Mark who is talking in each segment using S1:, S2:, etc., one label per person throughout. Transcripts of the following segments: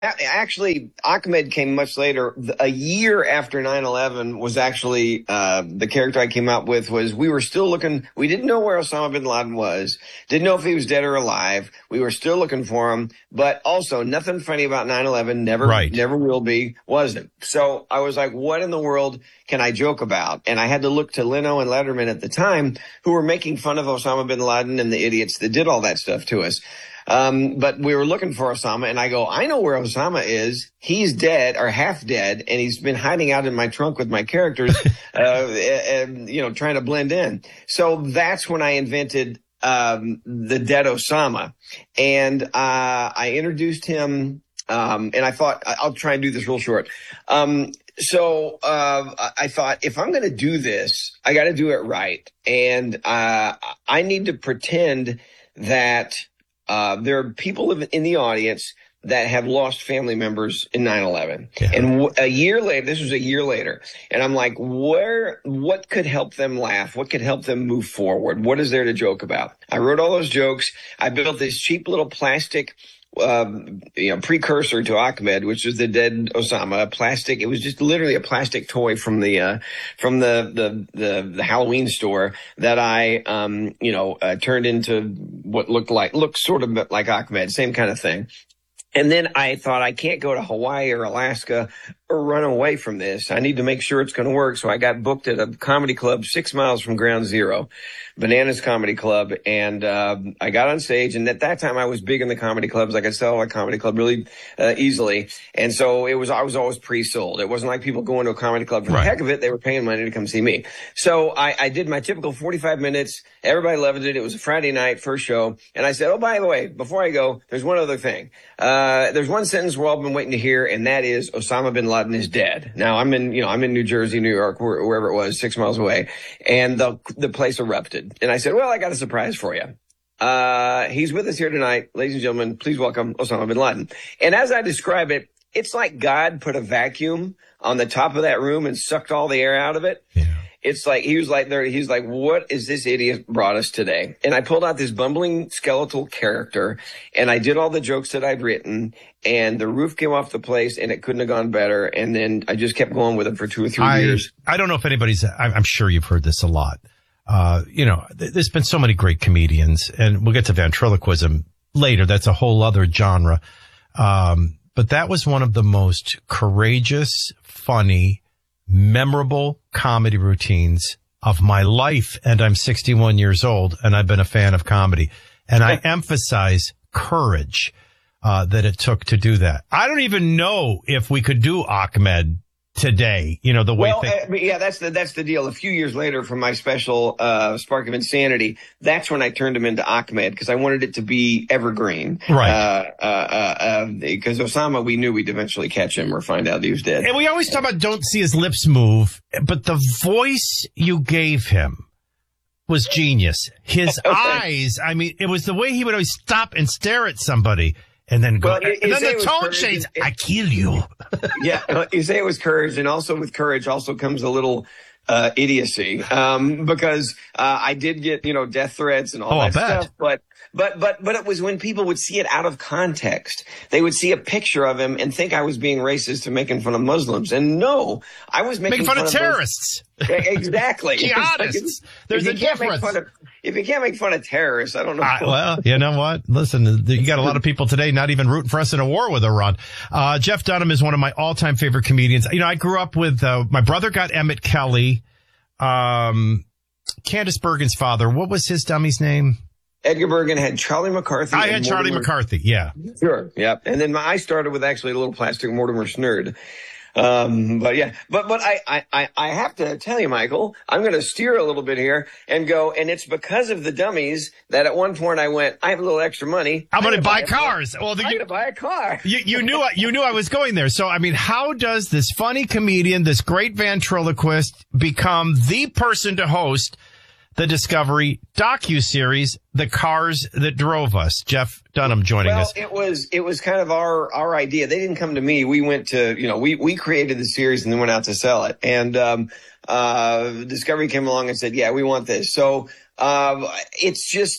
S1: Actually, Ahmed came much later. A year after 9/11 was actually the character I came up with. Was we were still looking. We didn't know where Osama bin Laden was. Didn't know if he was dead or alive. We were still looking for him. But also, nothing funny about 9/11. Never will be. Wasn't. So I was like, what in the world can I joke about? And I had to look to Leno and Letterman at the time, who were making fun of Osama bin Laden and the idiots that did all that stuff to us. But we were looking for Osama, and I go, I know where Osama is. He's dead or half dead, and he's been hiding out in my trunk with my characters, trying to blend in. So that's when I invented the dead Osama, and I introduced him. And I thought I'll try and do this real short. So I thought if I'm going to do this, I got to do it right, and I need to pretend that. There are people in the audience that have lost family members in 9/11. Yeah. And a year later, this was a year later, and I'm like, what could help them laugh? What could help them move forward? What is there to joke about? I wrote all those jokes. I built this cheap little plastic precursor to Ahmed, which is the dead Osama, plastic. It was just literally a plastic toy from the Halloween store that I, turned into what looked sort of like Ahmed, same kind of thing. And then I thought, I can't go to Hawaii or Alaska or run away from this. I need to make sure it's going to work. So I got booked at a comedy club 6 miles from Ground Zero, Bananas Comedy Club. And I got on stage. And at that time, I was big in the comedy clubs. I could sell a comedy club really easily. And so I was always pre-sold. It wasn't like people going to a comedy club for the heck of it. They were paying money to come see me. So I did my typical 45 minutes. Everybody loved it. It was a Friday night, first show. And I said, oh, by the way, before I go, there's one other thing. There's one sentence we're all been waiting to hear, and that is Osama bin Laden is dead. Now I'm in New Jersey, New York, wherever it was, 6 miles away, and the place erupted. And I said, well, I got a surprise for you. He's with us here tonight, ladies and gentlemen. Please welcome Osama bin Laden. And as I describe it, it's like God put a vacuum on the top of that room and sucked all the air out of it. Yeah. It's like, he's like, what is this idiot brought us today? And I pulled out this bumbling skeletal character, and I did all the jokes that I'd written, and the roof came off the place, and it couldn't have gone better. And then I just kept going with it for 2 or 3 years.
S2: I don't know if I'm sure you've heard this a lot. There's been so many great comedians, and we'll get to ventriloquism later. That's a whole other genre. But that was one of the most courageous, funny, memorable comedy routines of my life. And I'm 61 years old, and I've been a fan of comedy. And I emphasize courage, that it took to do that. I don't even know if we could do Ahmed today, the way
S1: that's the deal. A few years later, from my special Spark of Insanity, that's when I turned him into Ahmed, because I wanted it to be evergreen.
S2: Right.
S1: Because Osama, we knew we'd eventually catch him or find out he was dead.
S2: And we always talk about don't see his lips move, but the voice you gave him was genius. His eyes, it was the way he would always stop and stare at somebody. And then go. And then the tone change. I kill you.
S1: Yeah, you say it was courage, and also with courage also comes a little idiocy. Because I did get death threats and all that stuff. But it was when people would see it out of context. They would see a picture of him and think I was being racist and making fun of Muslims. And no, I was making
S2: fun of terrorists.
S1: Exactly.
S2: Jihadists. There's a difference.
S1: If you can't make fun of terrorists, I don't know.
S2: Well, you know what? Listen, you got a lot of people today not even rooting for us in a war with Iran. Jeff Dunham is one of my all-time favorite comedians. I grew up with, my brother got Emmett Kelly, Candace Bergen's father. What was his dummy's name?
S1: Edgar Bergen had Charlie McCarthy.
S2: I had Charlie McCarthy, yeah.
S1: Sure, yeah. And then I started with actually a little plastic Mortimer Snerd. But I have to tell you, Michael, I'm going to steer a little bit here and go, and it's because of the dummies that at one point I went, I have a little extra money.
S2: I'm going to buy cars.
S1: I'm going to buy a car.
S2: You knew I was going there. So, how does this funny comedian, this great ventriloquist become the person to host the Discovery docuseries, The Cars That Drove Us? Jeff Dunham joining us.
S1: It was kind of our idea. They didn't come to me. We went to, we created the series and then went out to sell it. And, Discovery came along and said, yeah, we want this. So, it's just,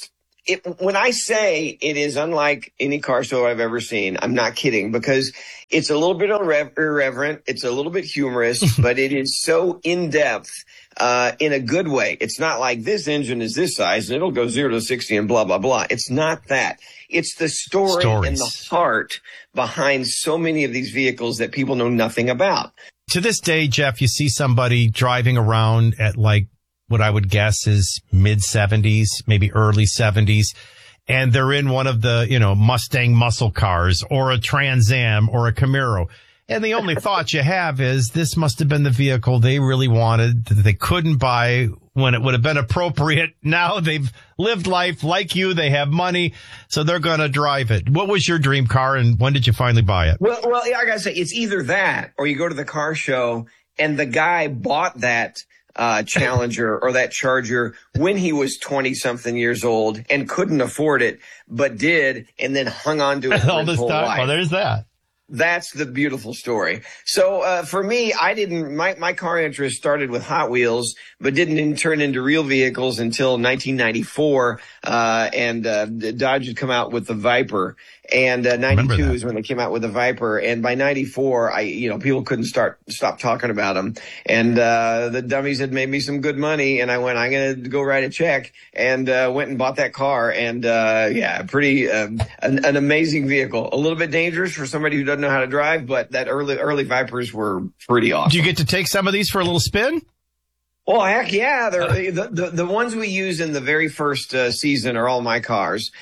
S1: When I say it is unlike any car show I've ever seen, I'm not kidding, because it's a little bit irreverent. It's a little bit humorous, but it is so in depth, in a good way. It's not like this engine is this size and it'll go 0 to 60 and blah, blah, blah. It's not that. It's the story and the heart behind so many of these vehicles that people know nothing about.
S2: To this day, Jeff, you see somebody driving around at like what I would guess is mid 70s, maybe early 70s. And they're in one of the, Mustang muscle cars or a Trans Am or a Camaro. And the only thought you have is this must have been the vehicle they really wanted that they couldn't buy when it would have been appropriate. Now they've lived life like you. They have money, so they're going to drive it. What was your dream car and when did you finally buy it?
S1: Well, I got to say, it's either that or you go to the car show and the guy bought that Challenger or that Charger when he was 20 something years old and couldn't afford it, but did, and then hung on to it
S2: all this
S1: whole
S2: time.
S1: life.
S2: Well, there's that.
S1: That's the beautiful story. So, for me, my car interest started with Hot Wheels, but didn't turn into real vehicles until 1994. And Dodge had come out with the Viper, and 92 is when they came out with the Viper. And by 94, people couldn't stop talking about them. And, the dummies had made me some good money, and I went, I'm going to go write a check, and, went and bought that car. And, pretty, an amazing vehicle. A little bit dangerous for somebody who doesn't know how to drive, but that early Vipers were pretty awesome.
S2: Do you get to take some of these for a little spin?
S1: Oh, heck yeah. They're the ones we use in the very first season are all my cars.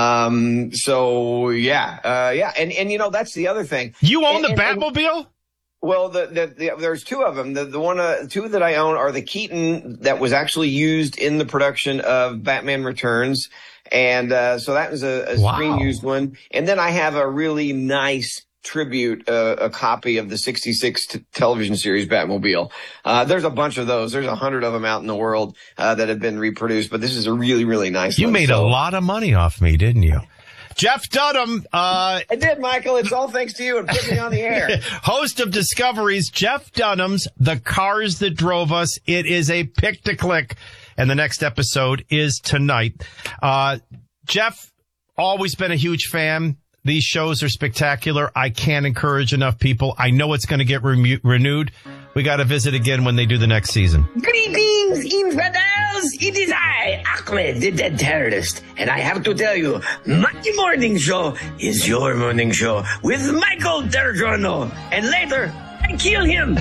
S1: So yeah. And that's the other thing.
S2: You own the Batmobile?
S1: Well, there's two of them. Two that I own are the Keaton that was actually used in the production of Batman Returns. And, so that was a screen used one. And then I have a really nice tribute, a copy of the 66 television series Batmobile. There's a bunch of those. There's 100 of them out in the world, that have been reproduced, but this is a really, really nice one.
S2: You made a lot of money off me, didn't you? Jeff Dunham.
S1: I did, Michael. It's all thanks to you and putting me on the air.
S2: Host of Discoveries, Jeff Dunham's The Cars That Drove Us. It is a pick to click. And the next episode is tonight. Jeff, always been a huge fan. These shows are spectacular. I can't encourage enough people. I know it's going to get renewed. We got to visit again when they do the next season.
S3: Greetings, infidels! It is I, Ahmed, the Dead Terrorist. And I have to tell you, my morning show is your morning show with Michael Tergiano. And later, I kill him.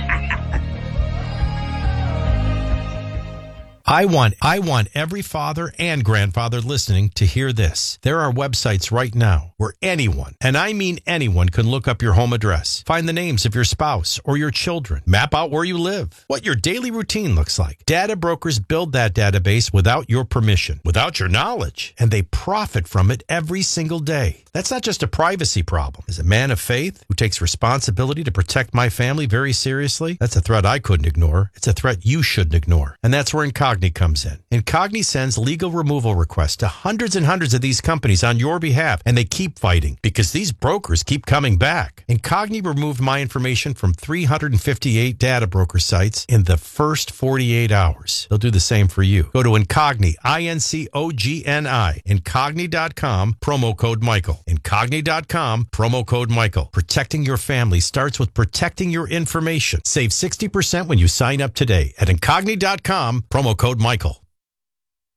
S2: I want every father and grandfather listening to hear this. There are websites right now where anyone, and I mean anyone, can look up your home address, find the names of your spouse or your children, map out where you live, what your daily routine looks like. Data brokers build that database without your permission, without your knowledge, and they profit from it every single day. That's not just a privacy problem. As a man of faith who takes responsibility to protect my family very seriously, that's a threat I couldn't ignore. It's a threat you shouldn't ignore. And that's where Incogni comes in. Incogni sends legal removal requests to hundreds and hundreds of these companies on your behalf, and they keep fighting because these brokers keep coming back. Incogni removed my information from 358 data broker sites in the first 48 hours. They'll do the same for you. Go to Incogni, INCOGNI, Incogni.com, promo code Michael. Incogni.com, promo code Michael. Protecting your family starts with protecting your information. Save 60% when you sign up today at Incogni.com, promo code Michael.